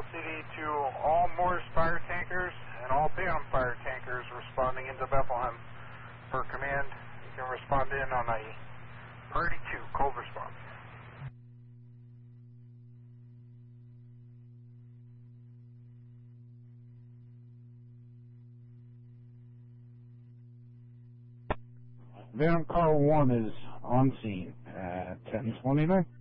city to all Morris fire tankers and all Bayonne fire tankers responding into Bethlehem. For command, you can respond in on a priority 2, cold response. Bayonne Car 1 is on scene at 10:29.